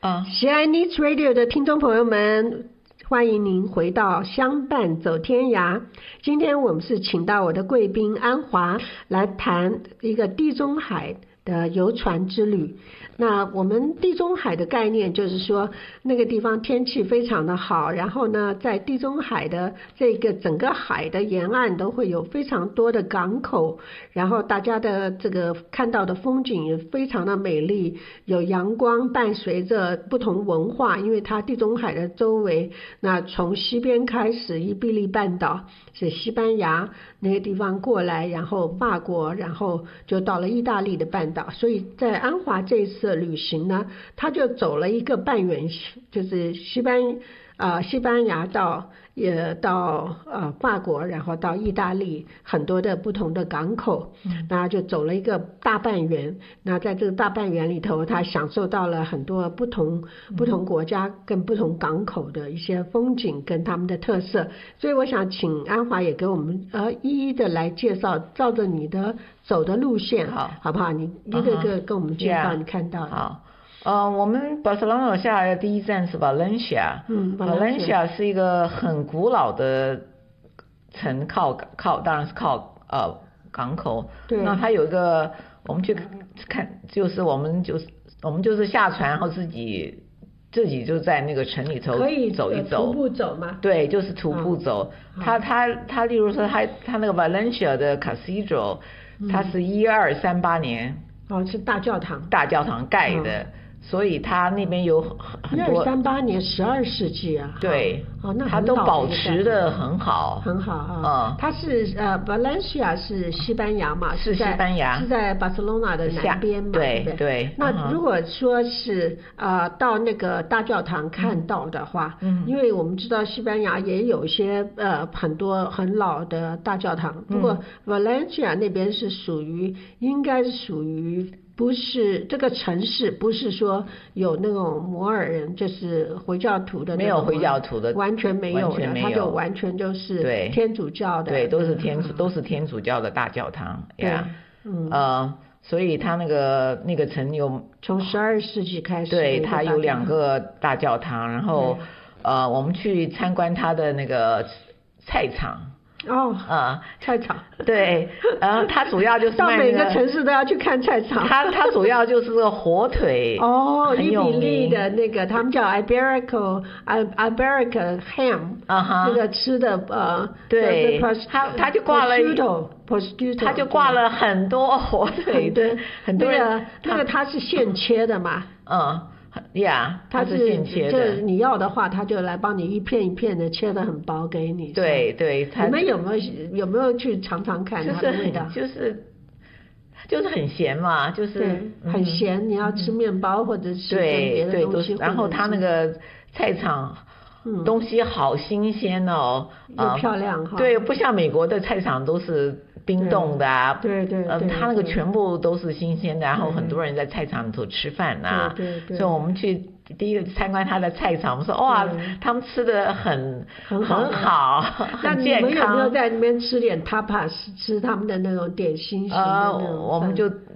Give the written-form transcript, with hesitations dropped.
喜爱 Needs Radio 的听众朋友们，欢迎您回到相伴走天涯。今天我们是请到我的贵宾安华来谈一个地中海的游船之旅。那我们地中海的概念就是说，那个地方天气非常的好，然后呢，在地中海的这个整个海的沿岸都会有非常多的港口，然后大家的这个看到的风景也非常的美丽，有阳光伴随着不同文化，因为它地中海的周围，那从西边开始，伊比利半岛是西班牙那个地方过来，然后法国，然后就到了意大利的半岛，所以在安华这一次的旅行呢，他就走了一个半圆，就是西班牙到法国，然后到意大利很多的不同的港口，那就走了一个大半圆。那在这个大半圆里头，他享受到了很多不同国家跟不同港口的一些风景跟他们的特色。所以我想请安华也给我们一一的来介绍，照着你的走的路线，好不好？你一个个跟我们介绍你看到的。 好。我们巴塞罗那下来的第一站是 Valencia。Valencia 是一个很古老的城，当然是靠港口。 对。 那它有一个，我们去看，就是我们就是下船，然后自己就在那个城里头走一走。 徒步走吗？ 对，就是徒步走。它例如说它那个 Valencia 的 Cathedral，它是1238年。 是大教堂盖的。所以它那边有很多 1238年12世纪啊。 对。 那它都保持得很好。 很好啊。它是Valencia 是西班牙嘛？ 是西班牙。 是在巴塞罗那的南边嘛？ 对。 那如果说是到那个大教堂看到的话，因为我们知道西班牙也有一些很多很老的大教堂，不过 Valencia 那边是应该是属于。不是这个城市，不是说有那种摩尔人，就是回教徒的那种， 没有回教徒的， 完全没有的，它就完全就是天主教的， 对，都是天主教的大教堂呀。所以它那个城有从12世纪开始， 对，它有2个大教堂，然后我们去参观它的那个菜场。 菜场。 对，它主要就是到每个城市都要去看菜场。 它主要就是这个火腿。 伊比利的那个他们叫 Iberica ham， 那个吃的对，它就挂了 prosciutto， 它就挂了很多火腿的，很多人那个它是现切的嘛。 它是现切的， 你要的话，他就来帮你一片一片的切得很薄给你。 对。 你们有没有去尝尝看它的味道？ 就是很咸嘛，就是很咸。你要吃面包或者吃别的东西， 然后它那个菜场东西好新鲜哦， 又漂亮哈。 对，不像美国的菜场都是冰冻的啊。 对。 它那个全部都是新鲜的，然后很多人在菜场里头吃饭啊。 对。 所以我们去第一个参观他的菜场，我们说哇，他们吃的很好，很健康。 那你们有没有在那边吃点 tapas， 吃他们的那种点心型的那种？ 我们就